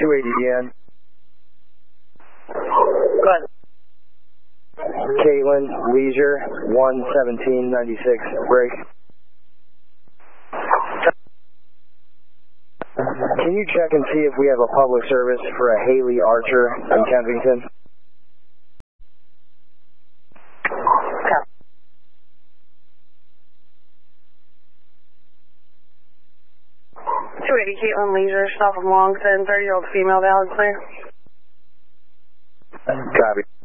280 DN. Go ahead. Caitlin, Leisure, 11796, break. Can you check and see if we have a public service for a Haley Archer in Kensington? Okay. 280 Caitlin, Leisure, south of Longton, 30-year-old female, valid clear. Copy.